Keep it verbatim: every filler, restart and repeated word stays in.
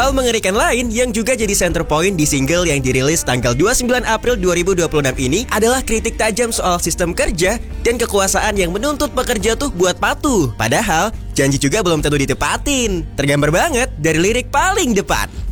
Hal mengerikan lain yang juga jadi center point di single yang dirilis tanggal dua puluh sembilan April dua ribu dua puluh enam ini adalah kritik tajam soal sistem kerja dan kekuasaan yang menuntut pekerja tuh buat patuh. Padahal janji juga belum tentu ditepatin. Tergambar banget dari lirik paling depan.